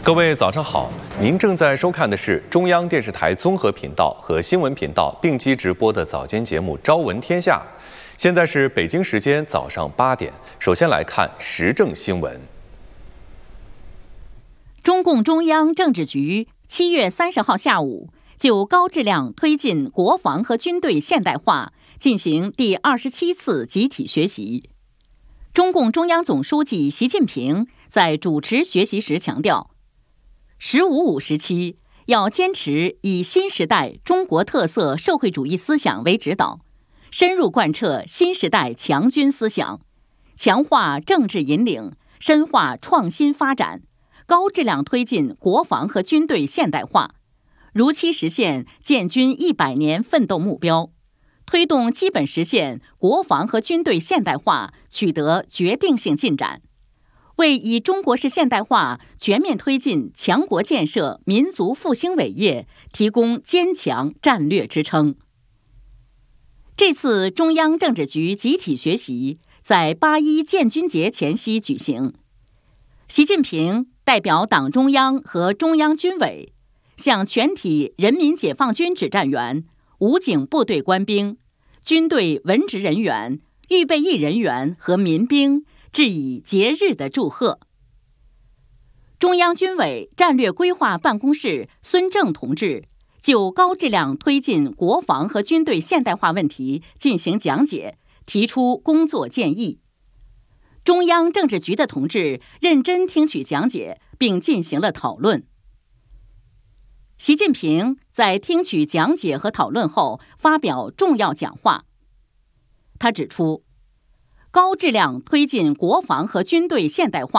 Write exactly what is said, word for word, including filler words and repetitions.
各位早上好，您正在收看的是中央电视台综合频道和新闻频道并机直播的早间节目《朝闻天下》。现在是北京时间早上八点，首先来看时政新闻。 中共中央政治局七月三十号下午就高质量推进国防和军队现代化进行第二十七次集体学习。中共中央总书记习近平在主持学习时强调，十五五时期要坚持以新时代中国特色社会主义思想为指导，深入贯彻新时代强军思想，强化政治引领，深化创新发展，高质量推进国防和军队现代化，如期实现建军一百年奋斗目标，推动基本实现国防和军队现代化取得决定性进展，为以中国式现代化全面推进强国建设民族复兴伟业提供坚强战略支撑。这次中央政治局集体学习在八一建军节前夕举行，习近平代表党中央和中央军委向全体人民解放军指战员、武警部队官兵、军队文职人员、预备役人员和民兵致以节日的祝贺。中央军委战略规划办公室孙正同志就高质量推进国防和军队现代化问题进行讲解，提出工作建议。中央政治局的同志认真听取讲解，并进行了讨论。习近平在听取讲解和讨论后发表重要讲话。他指出，高质量推进国防和军队现代化